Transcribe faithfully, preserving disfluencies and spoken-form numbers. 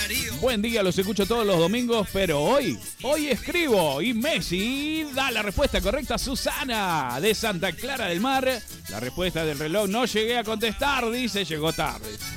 Buen día, los escucho todos los domingos, pero hoy, hoy escribo. Y Messi da la respuesta correcta. Susana, de Santa Clara del Mar. La respuesta del reloj, no llegué a contestar, dice, llegó tarde.